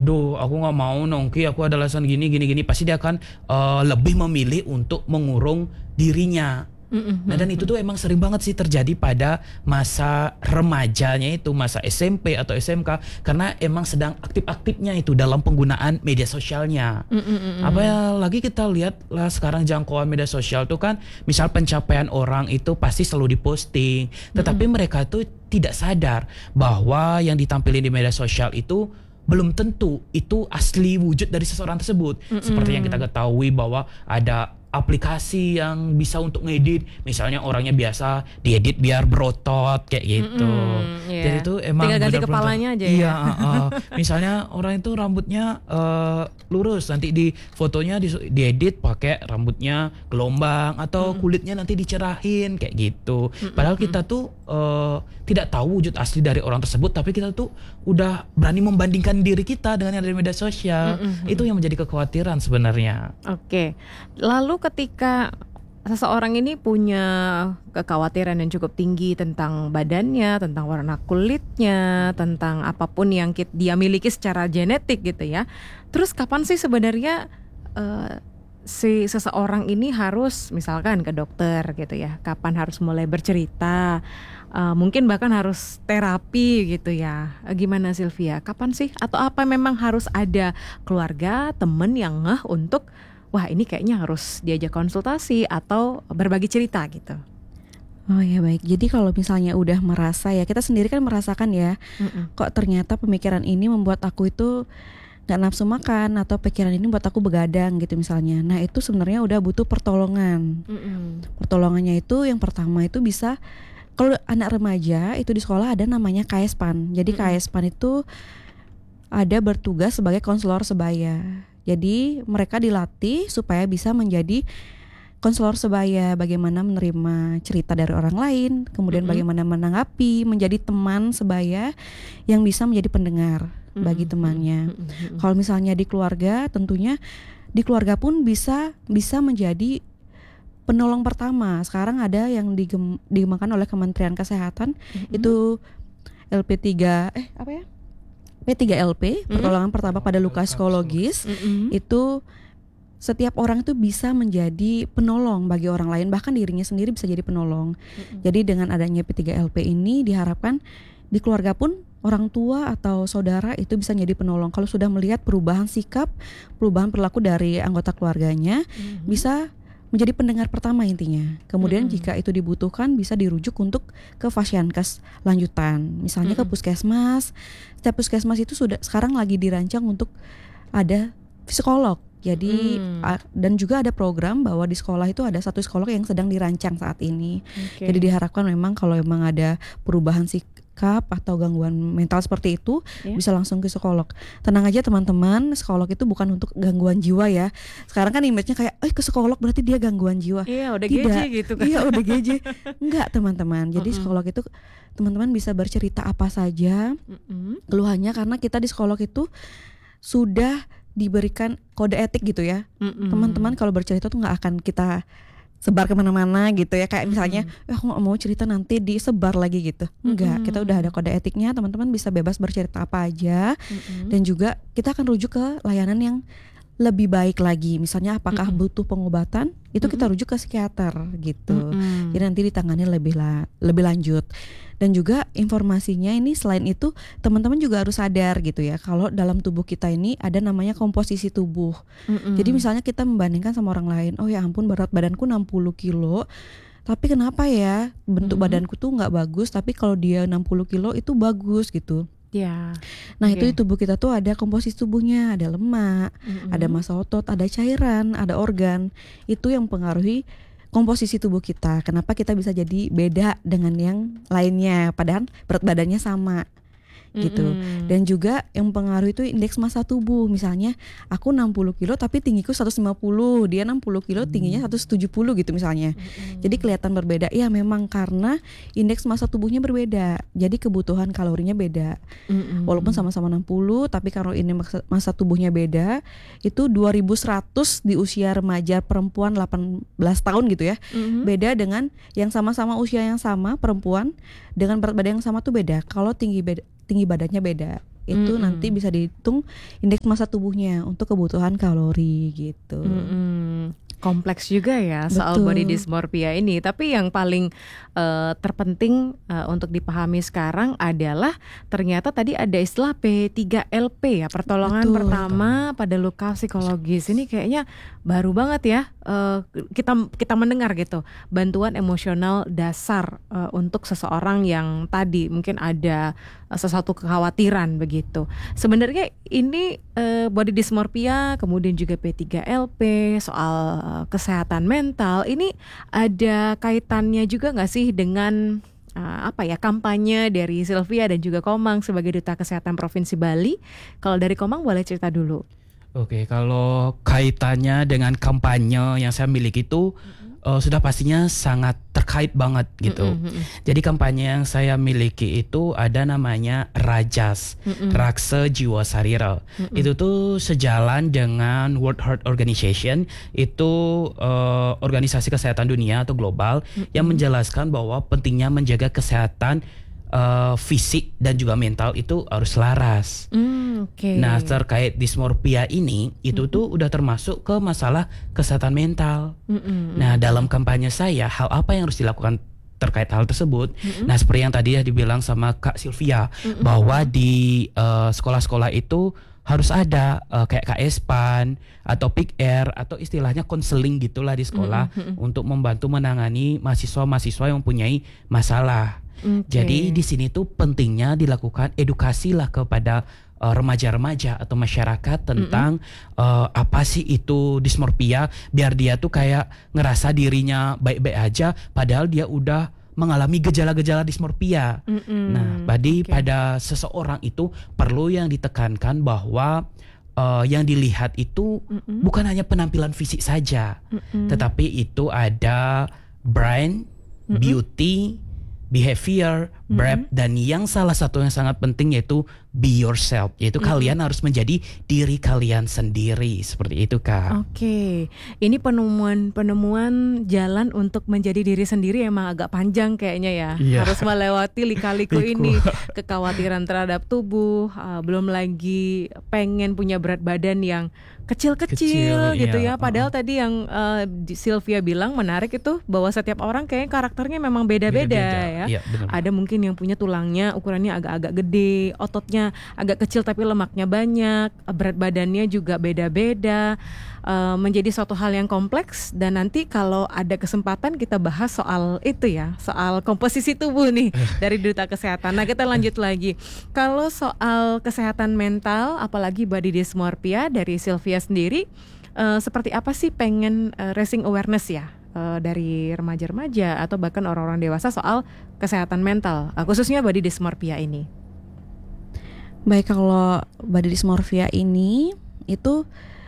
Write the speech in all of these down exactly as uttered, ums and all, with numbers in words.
aduh aku nggak mau nongki, aku ada alasan gini gini gini, pasti dia akan uh, lebih memilih untuk mengurung dirinya. Nah dan itu tuh emang sering banget sih terjadi pada masa remajanya itu, masa S M P atau S M K, karena emang sedang aktif-aktifnya itu dalam penggunaan media sosialnya. Mm-mm. Apalagi kita lihat lah sekarang jangkauan media sosial tuh kan, misal pencapaian orang itu pasti selalu diposting, tetapi mm-hmm. mereka tuh tidak sadar bahwa yang ditampilin di media sosial itu belum tentu itu asli wujud dari seseorang tersebut. Mm-hmm. Seperti yang kita ketahui bahwa ada aplikasi yang bisa untuk ngedit, misalnya orangnya biasa diedit biar berotot kayak gitu. Mm-hmm, yeah. Jadi itu emang tinggal ganti kepalanya aja ya. Iya, uh, misalnya orang itu rambutnya uh, lurus, nanti di fotonya di, diedit pakai rambutnya gelombang atau mm-hmm. kulitnya nanti dicerahin kayak gitu. Mm-hmm. Padahal kita tuh uh, tidak tahu wujud asli dari orang tersebut, tapi kita tuh udah berani membandingkan diri kita dengan yang ada di media sosial. Mm-hmm. Itu yang menjadi kekhawatiran sebenarnya. Oke. Lalu ketika seseorang ini punya kekhawatiran yang cukup tinggi tentang badannya, tentang warna kulitnya, tentang apapun yang dia miliki secara genetik gitu ya. Terus kapan sih sebenarnya uh, si seseorang ini harus misalkan ke dokter gitu ya? Kapan harus mulai bercerita? Uh, mungkin bahkan harus terapi gitu ya. Uh, gimana Sylvia? Kapan sih? Atau apa memang harus ada keluarga, teman yang ngeh untuk wah ini kayaknya harus diajak konsultasi atau berbagi cerita gitu. Oh ya baik, jadi kalau misalnya udah merasa ya, kita sendiri kan merasakan ya, Mm-mm. kok ternyata pemikiran ini membuat aku itu gak nafsu makan, atau pikiran ini buat aku begadang gitu misalnya. Nah itu sebenarnya udah butuh pertolongan. Mm-mm. Pertolongannya itu yang pertama itu bisa, kalau anak remaja itu di sekolah ada namanya K S P A N. Jadi Mm-mm. K S P A N itu ada bertugas sebagai konselor sebaya. Jadi mereka dilatih supaya bisa menjadi konselor sebaya, bagaimana menerima cerita dari orang lain, kemudian mm-hmm. bagaimana menanggapi, menjadi teman sebaya yang bisa menjadi pendengar mm-hmm. bagi temannya. Mm-hmm. Kalau misalnya di keluarga, tentunya di keluarga pun bisa bisa menjadi penolong pertama. Sekarang ada yang digem, dikembangkan oleh Kementerian Kesehatan, mm-hmm. itu L P tiga eh apa ya? P tiga L P, mm-hmm. pertolongan pertama pada luka psikologis. Mm-hmm. Itu setiap orang itu bisa menjadi penolong bagi orang lain, bahkan dirinya sendiri bisa jadi penolong. Mm-hmm. Jadi dengan adanya P tiga L P ini diharapkan di keluarga pun orang tua atau saudara itu bisa jadi penolong. Kalau sudah melihat perubahan sikap, perubahan perilaku dari anggota keluarganya, mm-hmm. bisa menjadi pendengar pertama intinya. Kemudian mm-hmm. jika itu dibutuhkan bisa dirujuk untuk ke Fasyankes lanjutan. Misalnya mm-hmm. ke puskesmas. Setiap puskesmas itu sudah sekarang lagi dirancang untuk ada psikolog. Jadi mm. a, dan juga ada program bahwa di sekolah itu ada satu psikolog yang sedang dirancang saat ini. Okay. Jadi diharapkan memang kalau memang ada perubahan sikap atau gangguan mental seperti itu, yeah. bisa langsung ke psikolog. Tenang aja teman-teman, psikolog itu bukan untuk gangguan jiwa ya. Sekarang kan image-nya kayak, eh ke psikolog berarti dia gangguan jiwa. Iya udah Tidak. G J gitu kan. Iya udah G J. Enggak teman-teman. Jadi uh-uh. psikolog itu teman-teman bisa bercerita apa saja uh-uh. keluhannya, karena kita di psikolog itu sudah diberikan kode etik gitu ya. Uh-uh. Teman-teman kalau bercerita tuh nggak akan kita sebar kemana-mana gitu ya, kayak misalnya eh, aku gak mau cerita nanti disebar lagi gitu. Enggak, mm-hmm. kita udah ada kode etiknya, teman-teman bisa bebas bercerita apa aja. Mm-hmm. Dan juga kita akan rujuk ke layanan yang lebih baik lagi. Misalnya apakah mm-hmm. butuh pengobatan, itu mm-hmm. kita rujuk ke psikiater gitu. Mm-hmm. Jadi nanti ditangani lebih la- lebih lanjut. Dan juga informasinya ini selain itu teman-teman juga harus sadar gitu ya, kalau dalam tubuh kita ini ada namanya komposisi tubuh. Mm-hmm. Jadi misalnya kita membandingkan sama orang lain, oh ya ampun berat badanku enam puluh kilo, tapi kenapa ya bentuk mm-hmm. badanku tuh gak bagus, tapi kalau dia enam puluh kilo itu bagus gitu. Ya. Nah okay. itu di tubuh kita tuh ada komposisi tubuhnya, ada lemak, mm-hmm. ada massa otot, ada cairan, ada organ. Itu yang mempengaruhi komposisi tubuh kita. Kenapa kita bisa jadi beda dengan yang lainnya, padahal berat badannya sama gitu. Mm-hmm. Dan juga yang mempengaruhi itu indeks massa tubuh. Misalnya aku enam puluh kilo tapi tinggiku seratus lima puluh, dia enam puluh kilo tingginya seratus tujuh puluh gitu misalnya. Mm-hmm. Jadi kelihatan berbeda. Ya memang karena indeks massa tubuhnya berbeda. Jadi kebutuhan kalorinya beda. Mm-hmm. Walaupun sama-sama enam puluh, tapi kalau ini massa tubuhnya beda, itu dua ribu seratus di usia remaja perempuan delapan belas tahun gitu ya. Mm-hmm. Beda dengan yang sama-sama usia yang sama perempuan dengan berat badan yang sama tuh beda. Kalau tinggi beda tinggi badannya beda. itu Mm-mm. nanti bisa dihitung indeks massa tubuhnya untuk kebutuhan kalori gitu. Mm-mm. Kompleks juga ya soal Betul. body dysmorphia ini. Tapi yang paling uh, terpenting uh, untuk dipahami sekarang adalah ternyata tadi ada istilah P tiga L P ya, pertolongan Betul. pertama pada luka psikologis. Ini kayaknya baru banget ya, uh, kita kita mendengar gitu, bantuan emosional dasar uh, untuk seseorang yang tadi mungkin ada uh, sesuatu kekhawatiran begitu. Sebenarnya ini uh, body dysmorphia, kemudian juga P tiga L P, soal kesehatan mental, ini ada kaitannya juga nggak sih dengan uh, apa ya, kampanye dari Sylvia dan juga Komang sebagai Duta Kesehatan Provinsi Bali? Kalau dari Komang boleh cerita dulu. Oke, kalau kaitannya dengan kampanye yang saya miliki itu uh, sudah pastinya sangat terkait banget gitu. Mm-mm. Jadi kampanye yang saya miliki itu ada namanya Rajas, Mm-mm. Raksa Jiwa Sarira. Mm-mm. Itu tuh sejalan dengan World Health Organization, itu uh, organisasi kesehatan dunia atau global, Mm-mm. yang menjelaskan bahwa pentingnya menjaga kesehatan uh, fisik dan juga mental itu harus selaras. Mm, Oke. Nah, terkait dysmorphia ini itu Mm-mm. tuh udah termasuk ke masalah kesehatan mental. Mm-mm. Nah, dalam kampanye saya, hal apa yang harus dilakukan terkait hal tersebut? Mm-mm. Nah, seperti yang tadi ya dibilang sama Kak Sylvia, Mm-mm. bahwa di uh, sekolah-sekolah itu harus ada uh, kayak K S P A N atau P I C R atau istilahnya konseling gitulah di sekolah, Mm-mm. untuk membantu menangani mahasiswa-mahasiswa yang mempunyai masalah. Oke. Jadi di sini tuh pentingnya dilakukan edukasi lah kepada uh, remaja-remaja atau masyarakat tentang uh, apa sih itu dysmorphia, biar dia tuh kayak ngerasa dirinya baik-baik aja padahal dia udah mengalami gejala-gejala dysmorphia. Mm-mm. Nah, tadi Oke. pada seseorang itu perlu yang ditekankan bahwa uh, yang dilihat itu Mm-mm. bukan hanya penampilan fisik saja, Mm-mm. tetapi itu ada brain, Mm-mm. beauty, behavior, breadth, dan yang salah satu yang sangat penting yaitu be yourself, yaitu Mm-mm. kalian harus menjadi diri kalian sendiri, seperti itu Kak. Oke, ini penemuan-penemuan jalan untuk menjadi diri sendiri emang agak panjang kayaknya ya. Iya. Harus melewati lika-liku Liku. ini, kekhawatiran terhadap tubuh, uh, belum lagi pengen punya berat badan yang kecil-kecil Kecil, gitu iya. ya. Padahal tadi yang uh, di- Sylvia bilang menarik itu bahwa setiap orang kayaknya karakternya memang beda-beda ya. Iya, benar. Ada mungkin yang punya tulangnya ukurannya agak-agak gede, ototnya agak kecil tapi lemaknya banyak, berat badannya juga beda-beda, uh, menjadi suatu hal yang kompleks. Dan nanti kalau ada kesempatan kita bahas soal itu ya, soal komposisi tubuh nih dari Duta Kesehatan. Nah, kita lanjut lagi. Kalau soal kesehatan mental, apalagi body dysmorphia dari Sylvia sendiri, uh, seperti apa sih pengen uh, raising awareness ya uh, dari remaja-remaja atau bahkan orang-orang dewasa soal kesehatan mental, uh, khususnya body dysmorphia ini? Baik, kalau body dysmorphia ini itu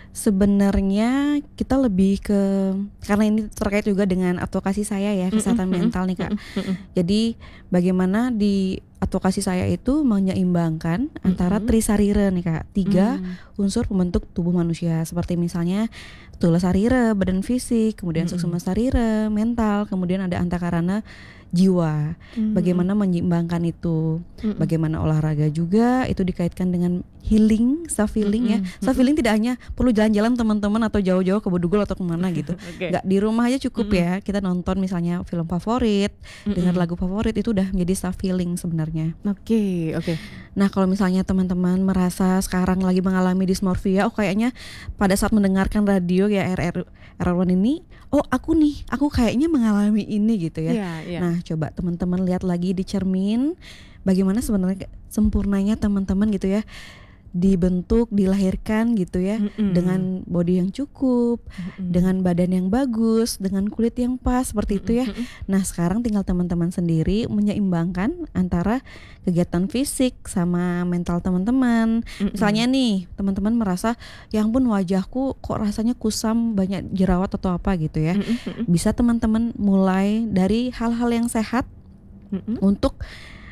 sebenarnya kita lebih ke, karena ini terkait juga dengan advokasi saya ya, kesehatan Mm-mm, mental nih Kak. mm-mm, Jadi bagaimana di advokasi saya itu menyeimbangkan antara Mm-mm. trisarira nih Kak, tiga mm. unsur pembentuk tubuh manusia, seperti misalnya tula sarira, badan fisik, kemudian Mm-mm. suksuma sarira, mental, kemudian ada antakarana, jiwa. Mm. Bagaimana menyeimbangkan itu, Mm-mm. bagaimana olahraga juga itu dikaitkan dengan healing, self healing ya. Mm-mm. Self healing tidak hanya perlu jalan-jalan teman-teman atau jauh-jauh ke Bedugul atau kemana gitu. Oke. Nggak, di rumah aja cukup Mm-mm. ya. Kita nonton misalnya film favorit, Mm-mm. dengar lagu favorit, itu udah menjadi self healing sebenarnya. Oke, oke. Nah, kalau misalnya teman-teman merasa sekarang lagi mengalami dysmorphia, oh kayaknya pada saat mendengarkan radio ya R R R R satu ini, oh aku nih, aku kayaknya mengalami ini gitu ya. Iya, iya. Nah, coba teman-teman lihat lagi di cermin, bagaimana sebenarnya sempurnanya teman-teman gitu ya, dibentuk, dilahirkan gitu ya, Mm-mm. dengan body yang cukup, Mm-mm. dengan badan yang bagus, dengan kulit yang pas, seperti itu ya. Mm-mm. Nah, sekarang tinggal teman-teman sendiri menyeimbangkan antara kegiatan fisik sama mental teman-teman. Mm-mm. Misalnya nih, teman-teman merasa, ya ampun wajahku kok rasanya kusam, banyak jerawat atau apa gitu ya. Mm-mm. Bisa teman-teman mulai dari hal-hal yang sehat Mm-mm. untuk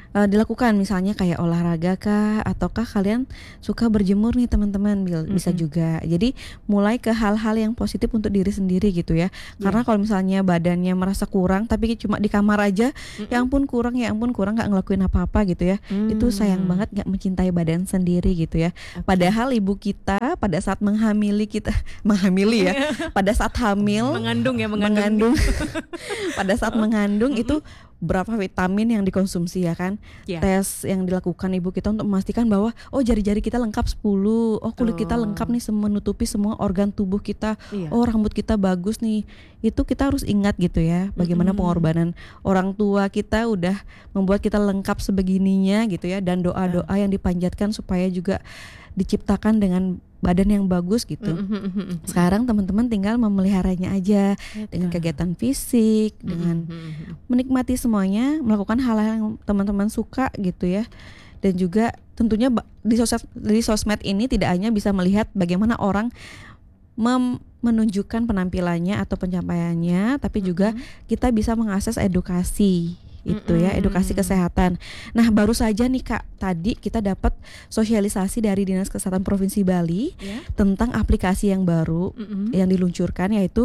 uh, dilakukan, misalnya kayak olahraga kah, ataukah kalian suka berjemur nih teman-teman, bisa mm-hmm. juga. Jadi mulai ke hal-hal yang positif untuk diri sendiri gitu ya. Yeah. Karena kalau misalnya badannya merasa kurang tapi cuma di kamar aja, mm-hmm. ya ampun kurang, ya ampun kurang, nggak ngelakuin apa-apa gitu ya. Mm. Itu sayang banget, nggak mencintai badan sendiri gitu ya. Okay. Padahal ibu kita pada saat menghamili kita menghamili ya, pada saat hamil, mengandung ya mengandung. mengandung pada saat mengandung mm-hmm. itu berapa vitamin yang dikonsumsi ya kan, yeah. tes yang dilakukan ibu kita untuk memastikan bahwa oh jari-jari kita lengkap sepuluh, oh kulit oh. kita lengkap nih, menutupi semua organ tubuh kita, yeah. oh rambut kita bagus nih. Itu kita harus ingat gitu ya, bagaimana mm-hmm. pengorbanan orang tua kita udah membuat kita lengkap sebegininya gitu ya, dan doa-doa yeah. yang dipanjatkan supaya juga diciptakan dengan badan yang bagus gitu. Mm-hmm. Sekarang teman-teman tinggal memeliharanya aja Betul. dengan kegiatan fisik, mm-hmm. dengan menikmati semuanya, melakukan hal-hal yang teman-teman suka gitu ya. Dan juga tentunya di sosmed, di sosmed ini tidak hanya bisa melihat bagaimana orang mem- menunjukkan penampilannya atau pencapaiannya, tapi juga mm-hmm. kita bisa mengakses edukasi. Itu ya, edukasi kesehatan. Nah baru saja nih Kak, tadi kita dapat sosialisasi dari Dinas Kesehatan Provinsi Bali yeah. tentang aplikasi yang baru mm-hmm. yang diluncurkan, yaitu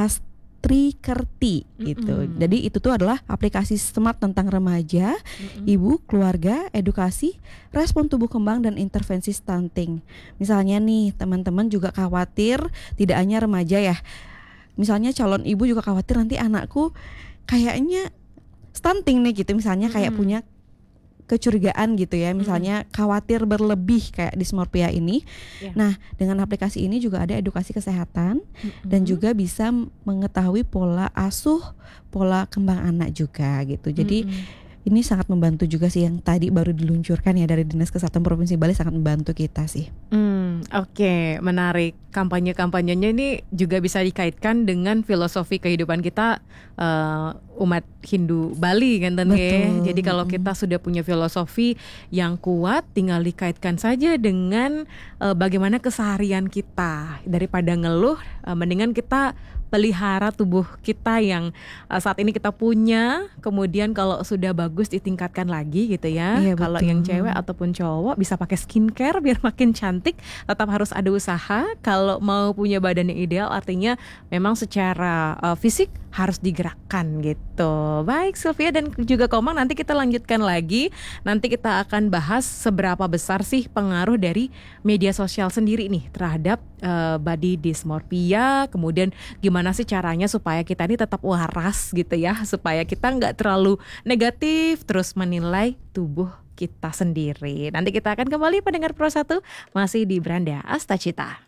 Astrikerti gitu. Mm-hmm. Jadi itu tuh adalah aplikasi smart tentang remaja, mm-hmm. ibu, keluarga, edukasi, respon tubuh kembang dan intervensi stunting. Misalnya nih teman-teman juga khawatir, tidak hanya remaja ya, misalnya calon ibu juga khawatir nanti anakku kayaknya stunting nih gitu, misalnya kayak mm-hmm. punya kecurigaan gitu ya, misalnya mm-hmm. khawatir berlebih kayak dysmorphia ini. Yeah. Nah, dengan aplikasi ini juga ada edukasi kesehatan mm-hmm. dan juga bisa mengetahui pola asuh, pola kembang anak juga gitu. Jadi mm-hmm. ini sangat membantu juga sih, yang tadi baru diluncurkan ya dari Dinas Kesehatan Provinsi Bali, sangat membantu kita sih. Hmm, oke, okay. Menarik. Kampanye-kampanyenya ini juga bisa dikaitkan dengan filosofi kehidupan kita uh, umat Hindu Bali kan tentu ya. Jadi kalau kita sudah punya filosofi yang kuat, tinggal dikaitkan saja dengan uh, bagaimana keseharian kita. Daripada ngeluh, uh, mendingan kita pelihara tubuh kita yang uh, saat ini kita punya, kemudian kalau sudah bagus ditingkatkan lagi gitu ya. Iya, kalau yang cewek ataupun cowok bisa pakai skincare biar makin cantik, tetap harus ada usaha. Kalau mau punya badan yang ideal, artinya memang secara uh, fisik harus digerakkan gitu. Baik Sylvia dan juga Komang, nanti kita lanjutkan lagi. Nanti kita akan bahas seberapa besar sih pengaruh dari media sosial sendiri nih terhadap uh, body dysmorphia, kemudian gimana sih caranya supaya kita ini tetap waras gitu ya, supaya kita nggak terlalu negatif terus menilai tubuh kita sendiri. Nanti kita akan kembali pendengar Pro satu, masih di Beranda Astacita.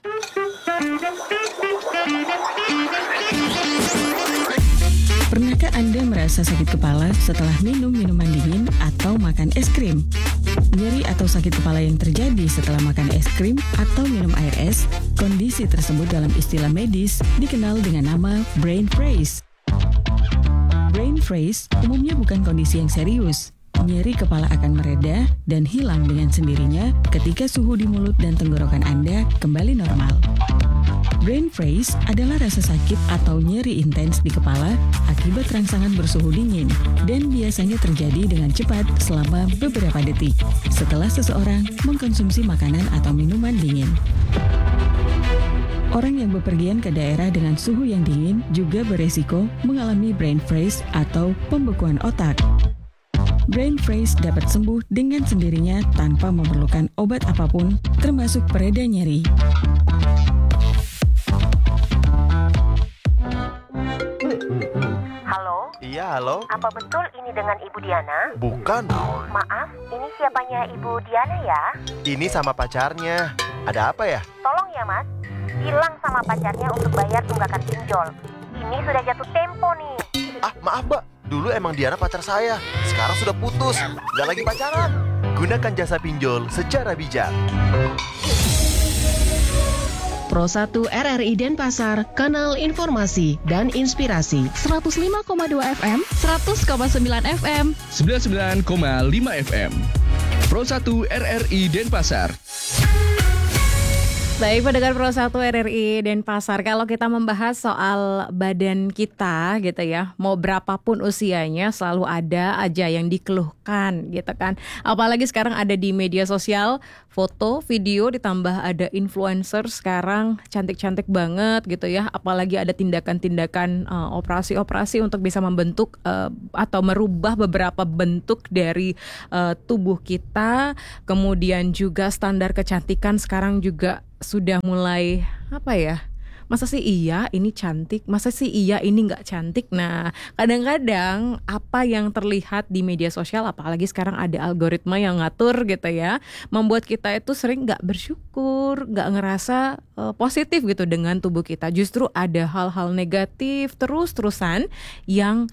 Pernahkah Anda merasa sakit kepala setelah minum minuman dingin atau makan es krim? Nyeri atau sakit kepala yang terjadi setelah makan es krim atau minum air es, kondisi tersebut dalam istilah medis dikenal dengan nama brain freeze. Brain freeze umumnya bukan kondisi yang serius. Nyeri kepala akan mereda dan hilang dengan sendirinya ketika suhu di mulut dan tenggorokan Anda kembali normal. Brain freeze adalah rasa sakit atau nyeri intens di kepala akibat rangsangan bersuhu dingin dan biasanya terjadi dengan cepat selama beberapa detik setelah seseorang mengkonsumsi makanan atau minuman dingin. Orang yang bepergian ke daerah dengan suhu yang dingin juga beresiko mengalami brain freeze atau pembekuan otak. Brain freeze dapat sembuh dengan sendirinya tanpa memerlukan obat apapun, termasuk pereda nyeri. Halo? Iya, halo? Apa betul ini dengan Ibu Diana? Bukan. Maaf, ini siapanya Ibu Diana ya? Ini sama pacarnya. Ada apa ya? Tolong ya Mas, bilang sama pacarnya untuk bayar tunggakan pinjol. Ini sudah jatuh tempo nih. Ah, maaf Mbak. Dulu emang Diana pacar saya. Sekarang sudah putus. Nggak lagi pacaran. Gunakan jasa pinjol secara bijak. Pro satu R R I Denpasar, kanal informasi dan inspirasi. seratus lima koma dua F M, seratus koma sembilan F M, sembilan puluh sembilan koma lima F M. Pro satu R R I Denpasar. Baik, pendengar Pro satu R R I Denpasar, kalau kita membahas soal badan kita gitu ya, mau berapapun usianya selalu ada aja yang dikeluhkan gitu kan. Apalagi sekarang ada di media sosial, foto, video, ditambah ada influencer sekarang cantik-cantik banget gitu ya. Apalagi ada tindakan-tindakan uh, operasi-operasi untuk bisa membentuk uh, atau merubah beberapa bentuk dari uh, tubuh kita. Kemudian juga standar kecantikan sekarang juga sudah mulai apa ya, masa sih iya ini cantik, masa sih iya ini nggak cantik. Nah kadang-kadang apa yang terlihat di media sosial, apalagi sekarang ada algoritma yang ngatur gitu ya, membuat kita itu sering nggak bersyukur, nggak ngerasa uh, positif gitu dengan tubuh kita. Justru ada hal-hal negatif terus-terusan yang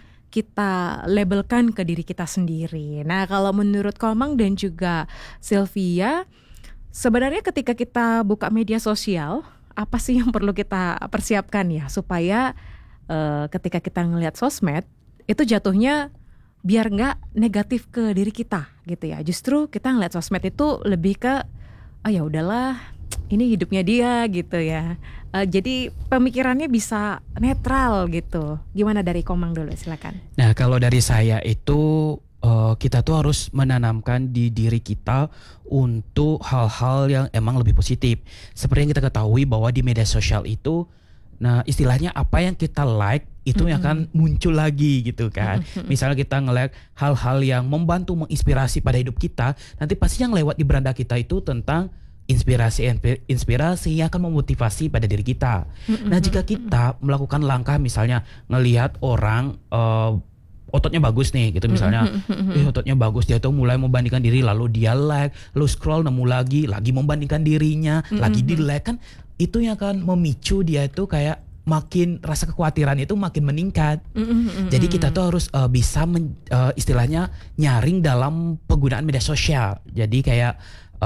kita labelkan ke diri kita sendiri. Nah kalau menurut Komang dan juga Sylvia, sebenarnya ketika kita buka media sosial, apa sih yang perlu kita persiapkan ya supaya uh, ketika kita ngelihat sosmed itu jatuhnya biar nggak negatif ke diri kita gitu ya. Justru kita ngelihat sosmed itu lebih ke oh ya udahlah, ini hidupnya dia gitu ya. Uh, jadi pemikirannya bisa netral gitu. Gimana dari Komang dulu, silakan. Nah kalau dari saya itu Uh, kita tuh harus menanamkan di diri kita untuk hal-hal yang emang lebih positif. Seperti yang kita ketahui bahwa di media sosial itu, nah istilahnya apa yang kita like itu mm-hmm. yang akan muncul lagi gitu kan. Mm-hmm. Misalnya kita nge-like hal-hal yang membantu menginspirasi pada hidup kita, nanti pasti yang lewat di beranda kita itu tentang inspirasi-inspirasi yang akan memotivasi pada diri kita. Mm-hmm. Nah jika kita melakukan langkah misalnya ngelihat orang uh, ototnya bagus nih gitu misalnya, eh ototnya bagus, dia tuh mulai membandingkan diri, lalu dia like, lalu scroll nemu lagi, lagi membandingkan dirinya, mm-hmm. lagi di like, kan itu yang akan memicu dia itu kayak makin rasa kekhawatiran itu makin meningkat. Mm-hmm. Jadi kita tuh harus uh, bisa men, uh, istilahnya nyaring dalam penggunaan media sosial. Jadi kayak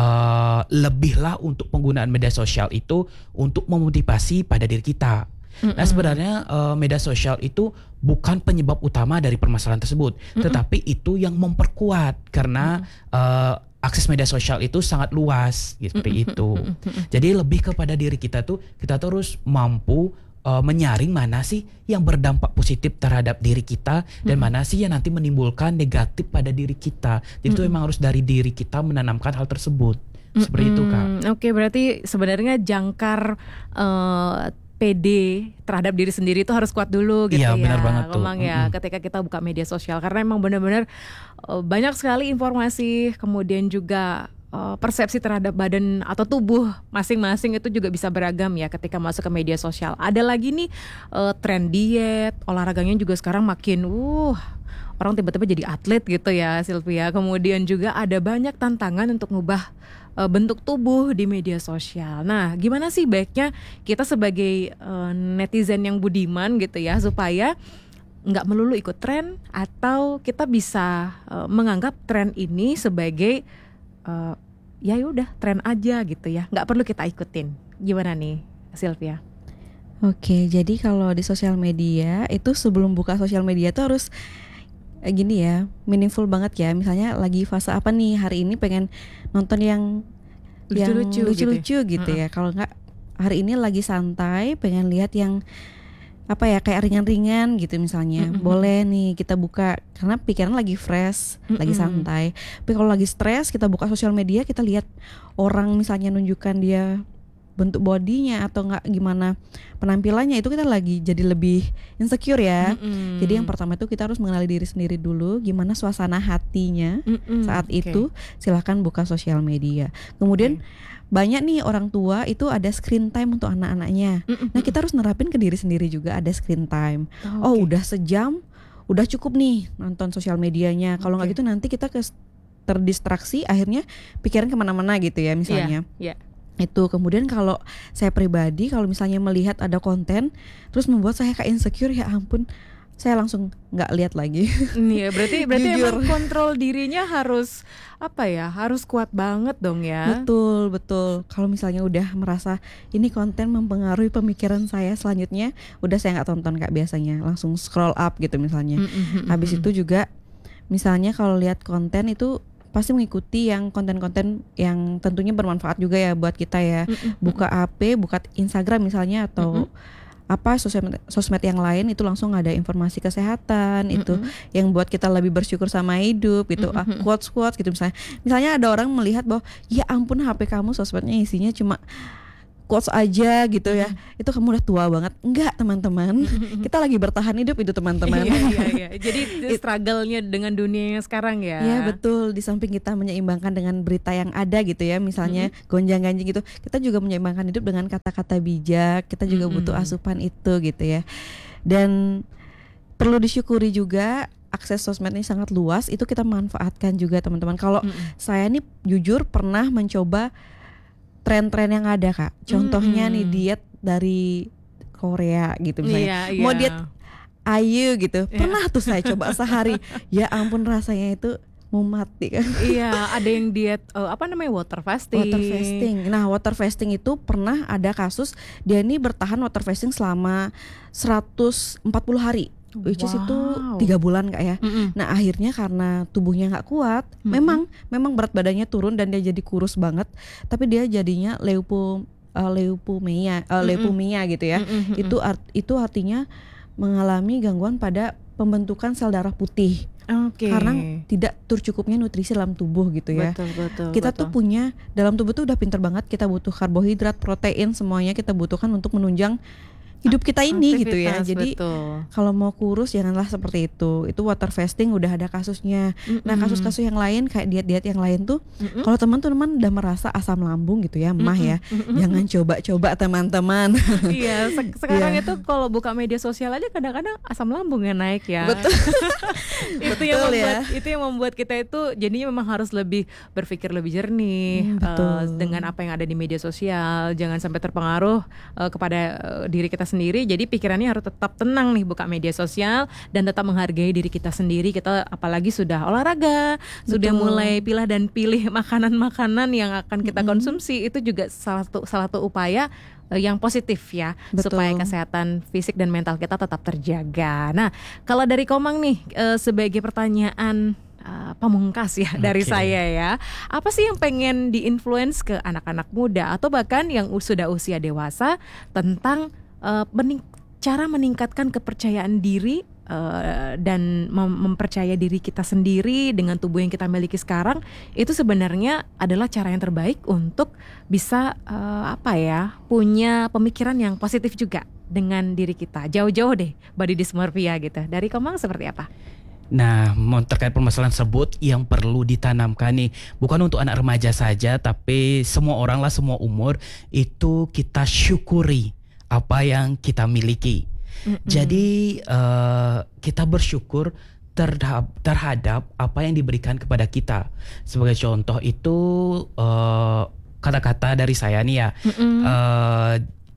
uh, lebihlah untuk penggunaan media sosial itu untuk memotivasi pada diri kita. Mm-hmm. Nah sebenarnya uh, media sosial itu bukan penyebab utama dari permasalahan tersebut, mm-hmm. tetapi itu yang memperkuat karena mm-hmm. uh, akses media sosial itu sangat luas seperti mm-hmm. itu. Mm-hmm. Jadi lebih kepada diri kita tuh, kita terus mampu uh, menyaring mana sih yang berdampak positif terhadap diri kita dan mm-hmm. mana sih yang nanti menimbulkan negatif pada diri kita. Jadi mm-hmm. itu memang harus dari diri kita menanamkan hal tersebut. Mm-hmm. Seperti itu Kak. Oke, berarti sebenarnya jangkar uh, P D terhadap diri sendiri itu harus kuat dulu gitu iya, ya. Benar banget tuh. Memang ya mm-hmm. ketika kita buka media sosial, karena emang benar-benar uh, banyak sekali informasi, kemudian juga uh, persepsi terhadap badan atau tubuh masing-masing itu juga bisa beragam ya ketika masuk ke media sosial. Ada lagi nih uh, tren diet, olahraganya juga sekarang makin uh orang tiba-tiba jadi atlet gitu ya Sylvia. Kemudian juga ada banyak tantangan untuk ngubah uh, bentuk tubuh di media sosial. Nah, gimana sih baiknya kita sebagai uh, netizen yang budiman gitu ya, supaya nggak melulu ikut tren, atau kita bisa uh, menganggap tren ini sebagai uh, ya udah tren aja gitu ya, nggak perlu kita ikutin. Gimana nih Sylvia? Oke, jadi kalau di sosial media itu sebelum buka sosial media tuh harus gini ya, meaningful banget ya. Misalnya lagi fase apa nih, hari ini pengen nonton yang lucu-lucu, yang lucu-lucu gitu, gitu uh-uh. ya. Kalau nggak hari ini lagi santai, pengen lihat yang apa ya, kayak ringan-ringan gitu misalnya. Mm-hmm. Boleh nih kita buka karena pikiran lagi fresh, mm-hmm. lagi santai. Tapi kalau lagi stres, kita buka sosial media, kita lihat orang misalnya nunjukkan dia bentuk bodinya atau enggak gimana penampilannya, itu kita lagi jadi lebih insecure ya. Mm-hmm. Jadi yang pertama itu kita harus mengenali diri sendiri dulu, gimana suasana hatinya mm-hmm. saat okay. itu, silahkan buka sosial media. Kemudian okay. banyak nih orang tua itu ada screen time untuk anak-anaknya. Mm-hmm. Nah kita harus nerapin ke diri sendiri juga ada screen time. Oh, okay. oh udah sejam, udah cukup nih nonton sosial medianya. Kalau nggak okay. gitu nanti kita ke terdistraksi, akhirnya pikiran kemana-mana gitu ya misalnya. Yeah, yeah. Itu kemudian kalau saya pribadi, kalau misalnya melihat ada konten terus membuat saya kayak insecure, ya ampun, saya langsung nggak lihat lagi. Iya, berarti berarti emang kontrol dirinya harus apa ya, harus kuat banget dong ya. Betul betul. Kalau misalnya udah merasa ini konten mempengaruhi pemikiran saya selanjutnya, udah saya nggak tonton kayak biasanya, langsung scroll up gitu misalnya. Mm-hmm. Habis itu juga misalnya kalau lihat konten itu pasti mengikuti yang konten-konten yang tentunya bermanfaat juga ya buat kita ya. Mm-mm. Buka H P, buka Instagram misalnya atau Mm-mm. apa sosmed sosmed yang lain itu langsung ada informasi kesehatan. Mm-mm. Itu yang buat kita lebih bersyukur sama hidup gitu. Ah, quotes-quotes gitu misalnya. Misalnya ada orang melihat bahwa ya ampun H P kamu sosmednya isinya cuma quotes aja gitu ya. Mm-hmm. Itu kamu udah tua banget. Enggak, teman-teman. Mm-hmm. Kita lagi bertahan hidup itu, teman-teman. Iya, iya, iya. Jadi struggle-nya dengan dunia yang sekarang ya. Iya, betul. Di samping kita menyeimbangkan dengan berita yang ada gitu ya, misalnya mm-hmm. gonjang-ganjing gitu. Kita juga menyeimbangkan hidup dengan kata-kata bijak. Kita juga mm-hmm. butuh asupan itu gitu ya. Dan perlu disyukuri juga akses sosmed ini sangat luas. Itu kita manfaatkan juga, teman-teman. Kalau mm-hmm. saya nih jujur pernah mencoba tren-tren yang ada Kak. Contohnya mm-hmm. nih diet dari Korea gitu misalnya. Yeah, yeah. Mau diet Ayu gitu. Yeah. Pernah tuh saya coba sehari. Ya ampun rasanya itu mau mati kan. Iya, ada yang diet uh, apa namanya water fasting. Water fasting. Nah, water fasting itu pernah ada kasus dia ini bertahan water fasting selama seratus empat puluh hari. Which is wow. itu tiga bulan Kak ya. Mm-mm. Nah akhirnya karena tubuhnya nggak kuat, Mm-mm. memang memang berat badannya turun dan dia jadi kurus banget. Tapi dia jadinya leupo, uh, leukemia, uh, leukemia gitu ya. Mm-mm. Itu art, itu artinya mengalami gangguan pada pembentukan sel darah putih. Okay. Karena tidak tercukupnya nutrisi dalam tubuh gitu ya. Betul, betul, kita betul. tuh punya dalam tubuh tuh udah pinter banget. Kita butuh karbohidrat, protein, semuanya kita butuhkan untuk menunjang hidup kita ini gitu ya. Jadi kalau mau kurus janganlah seperti itu. Itu water fasting udah ada kasusnya. Mm-mm. Nah kasus-kasus yang lain kayak diet-diet yang lain tuh, kalau teman-teman udah merasa asam lambung gitu ya, mah ya, Mm-mm. jangan coba-coba teman-teman. Iya, se- sekarang yeah. itu kalau buka media sosial aja kadang-kadang asam lambungnya naik ya. Betul. itu yang membuat ya. itu yang membuat kita itu jadinya memang harus lebih berpikir lebih jernih hmm, uh, dengan apa yang ada di media sosial. Jangan sampai terpengaruh uh, kepada uh, diri kita sendiri. Jadi pikirannya harus tetap tenang nih buka media sosial dan tetap menghargai diri kita sendiri. Kita apalagi sudah olahraga, Betul. sudah mulai pilah dan pilih makanan-makanan yang akan kita mm-hmm. konsumsi. Itu juga salah satu salah satu upaya uh, yang positif ya. Betul. Supaya kesehatan fisik dan mental kita tetap terjaga. Nah, kalau dari Komang nih uh, sebagai pertanyaan Uh, pamungkas ya okay. dari saya ya. Apa sih yang pengen di-influence ke anak-anak muda atau bahkan yang sudah usia dewasa tentang uh, mening- cara meningkatkan kepercayaan diri uh, dan mem- mempercaya diri kita sendiri dengan tubuh yang kita miliki sekarang, itu sebenarnya adalah cara yang terbaik untuk bisa uh, apa ya, punya pemikiran yang positif juga dengan diri kita. Jauh-jauh deh body dysmorphia gitu. Dari Komang seperti apa? Nah, terkait permasalahan tersebut yang perlu ditanamkan nih, bukan untuk anak remaja saja, tapi semua orang lah, semua umur, itu kita syukuri apa yang kita miliki. Mm-hmm. Jadi uh, kita bersyukur terhadap, terhadap apa yang diberikan kepada kita. Sebagai contoh itu uh, kata-kata dari saya nih ya, mm-hmm. uh,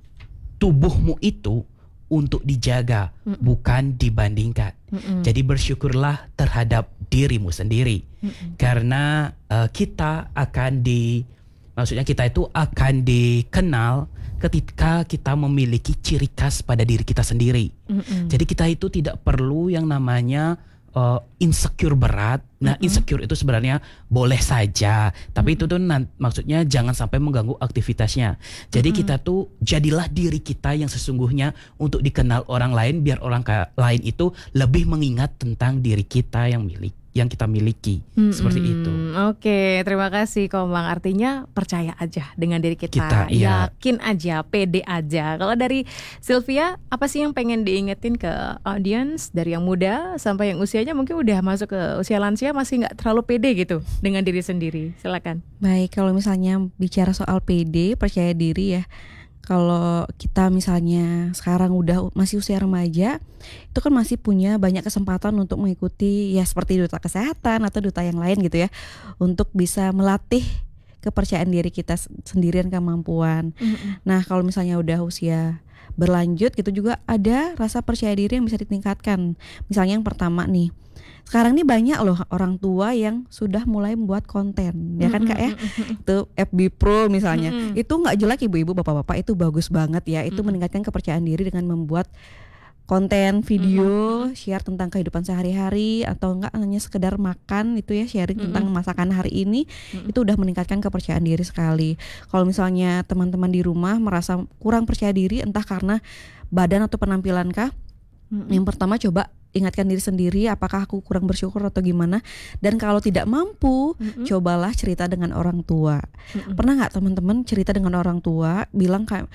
tubuhmu itu untuk dijaga, Mm-mm. bukan dibandingkan. Mm-mm. Jadi bersyukurlah terhadap dirimu sendiri. Mm-mm. Karena uh, kita akan di, maksudnya kita itu akan dikenal ketika kita memiliki ciri khas pada diri kita sendiri. Mm-mm. Jadi kita itu tidak perlu yang namanya Uh, insecure berat. Nah, mm-hmm. insecure itu sebenarnya boleh saja, tapi mm-hmm. itu tuh nan- maksudnya jangan sampai mengganggu aktivitasnya. Jadi mm-hmm. kita tuh jadilah diri kita yang sesungguhnya untuk dikenal orang lain, biar orang ka- lain itu lebih mengingat tentang diri kita yang milik yang kita miliki. Mm-hmm. Seperti itu. Oke, terima kasih Komang. Artinya percaya aja dengan diri kita, kita iya. yakin aja, pede aja. Kalau dari Sylvia, apa sih yang pengen diingetin ke audiens dari yang muda sampai yang usianya mungkin udah masuk ke usia lansia masih nggak terlalu pede gitu dengan diri sendiri? Silakan. Baik, kalau misalnya bicara soal pede, percaya diri ya. Kalau kita misalnya sekarang udah masih usia remaja, itu kan masih punya banyak kesempatan untuk mengikuti ya seperti duta kesehatan atau duta yang lain gitu ya, untuk bisa melatih kepercayaan diri kita sendiri dan kemampuan. Mm-hmm. Nah kalau misalnya udah usia berlanjut gitu juga ada rasa percaya diri yang bisa ditingkatkan. Misalnya yang pertama nih, sekarang nih banyak loh orang tua yang sudah mulai membuat konten, ya kan Kak ya. Itu F B Pro misalnya, mm-hmm. itu nggak jelek ibu-ibu, bapak-bapak, itu bagus banget ya. Itu mm-hmm. meningkatkan kepercayaan diri dengan membuat konten video, mm-hmm. share tentang kehidupan sehari-hari, atau enggak hanya sekedar makan itu ya, sharing mm-hmm. tentang masakan hari ini, mm-hmm. itu udah meningkatkan kepercayaan diri sekali. Kalau misalnya teman-teman di rumah merasa kurang percaya diri, entah karena badan atau penampilan kah, mm-hmm. yang pertama coba ingatkan diri sendiri, apakah aku kurang bersyukur atau gimana. Dan kalau tidak mampu, mm-hmm. cobalah cerita dengan orang tua. Mm-hmm. Pernah nggak teman-teman cerita dengan orang tua, bilang kayak,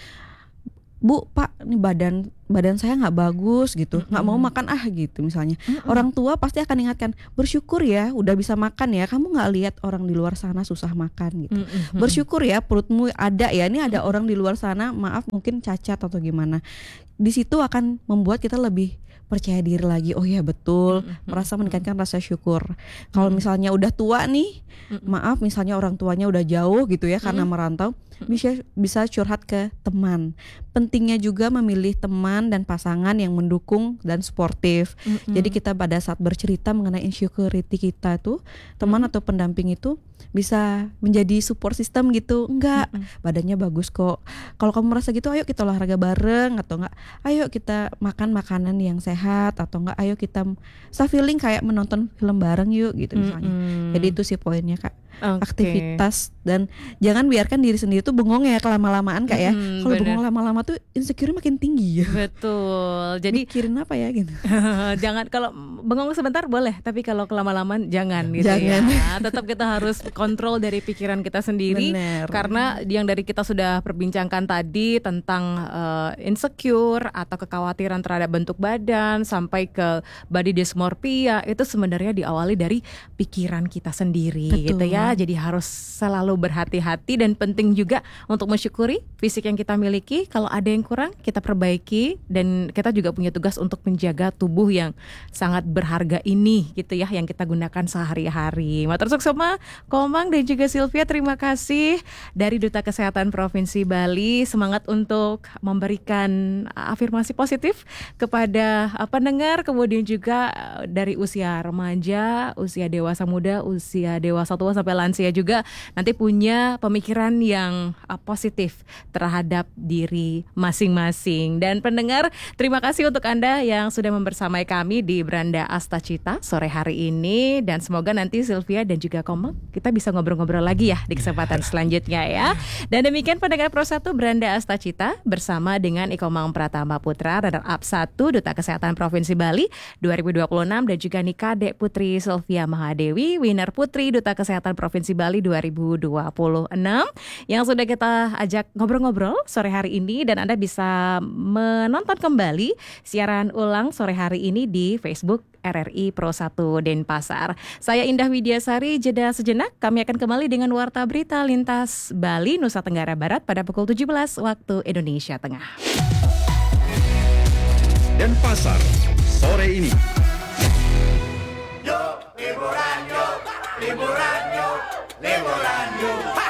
Bu, Pak, ini badan badan saya nggak bagus gitu, nggak mm-hmm. mau makan ah gitu misalnya. Mm-hmm. Orang tua pasti akan ingatkan, bersyukur ya udah bisa makan ya, kamu nggak lihat orang di luar sana susah makan gitu. Mm-hmm. Bersyukur ya perutmu ada ya, ini ada orang di luar sana, maaf mungkin cacat atau gimana. Di situ akan membuat kita lebih percaya diri lagi. Oh ya betul, mm-hmm. merasa meningkatkan rasa syukur. Kalau mm-hmm. misalnya udah tua nih, mm-hmm. maaf misalnya orang tuanya udah jauh gitu ya, mm-hmm. karena merantau, bisa bisa curhat ke teman. Pentingnya juga memilih teman dan pasangan yang mendukung dan suportif. Mm-hmm. Jadi kita pada saat bercerita mengenai insecurity kita tuh, teman mm-hmm. atau pendamping itu bisa menjadi support system gitu. Enggak, mm-hmm. badannya bagus kok. Kalau kamu merasa gitu, ayo kita olahraga bareng, atau enggak, ayo kita makan makanan yang sehat, atau enggak, ayo kita self feeling kayak menonton film bareng yuk gitu misalnya. Mm-hmm. Jadi itu sih poinnya Kak. Okay. Aktivitas, dan jangan biarkan diri sendiri tuh bengong ya kelama-lamaan Kak ya. Hmm, kalau bengong lama-lama tuh insecure makin tinggi ya. Betul. Jadi mikirin apa ya gitu. Jangan, kalau bengong sebentar boleh, tapi kalau kelama-lamaan jangan gitu jangan. ya. Tetap kita harus kontrol dari pikiran kita sendiri. Bener. Karena yang dari kita sudah perbincangkan tadi tentang uh, insecure atau kekhawatiran terhadap bentuk badan sampai ke body dysmorphia, itu sebenarnya diawali dari pikiran kita sendiri. Betul. Gitu ya. Jadi harus selalu berhati-hati, dan penting juga untuk mensyukuri fisik yang kita miliki. Kalau ada yang kurang kita perbaiki, dan kita juga punya tugas untuk menjaga tubuh yang sangat berharga ini gitu ya, yang kita gunakan sehari-hari. Matur suksema Komang dan juga Sylvia, terima kasih dari Duta Kesehatan Provinsi Bali. Semangat untuk memberikan afirmasi positif kepada pendengar, kemudian juga dari usia remaja, usia dewasa muda, usia dewasa tua sampai lansia juga nanti punya pemikiran yang uh, positif terhadap diri masing-masing. Dan pendengar, terima kasih untuk Anda yang sudah membersamai kami di Branda Astacita sore hari ini, dan semoga nanti Sylvia dan juga Komang kita bisa ngobrol-ngobrol lagi ya di kesempatan selanjutnya ya. Dan demikian pendengar Pro satu Branda Astacita bersama dengan Ikomang Pratama Putra, runner up satu Duta Kesehatan Provinsi Bali dua ribu dua puluh enam, dan juga Nikade Putri Sylvia Mahadewi, winner Putri Duta Kesehatan Provinsi Bali dua ribu dua puluh enam, yang sudah kita ajak ngobrol-ngobrol sore hari ini. Dan Anda bisa menonton kembali siaran ulang sore hari ini di Facebook R R I Pro satu Denpasar. Saya Indah Widiasari, jeda sejenak. Kami akan kembali dengan Warta Berita Lintas Bali, Nusa Tenggara Barat pada pukul tujuh belas waktu Indonesia Tengah. Denpasar sore ini. Yuk liburan yuk, liburan yuk, liburan yuk.